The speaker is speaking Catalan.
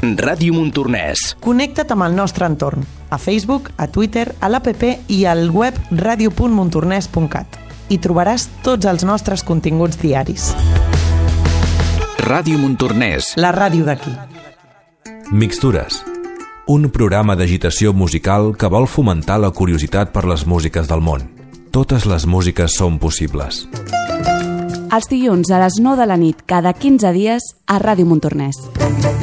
Ràdio Montornès. Connecta't amb el nostre entorn, a Facebook, a Twitter, a l'APP i al web radio.montornès.cat. Hi trobaràs tots els nostres continguts diaris. Ràdio Montornès. La ràdio d'aquí. Mixtures. Un programa d'agitació musical que vol fomentar la curiositat per les músiques del món. Totes les músiques són possibles. Els dilluns a les 9 de la nit, cada 15 dies, a Ràdio Montornès.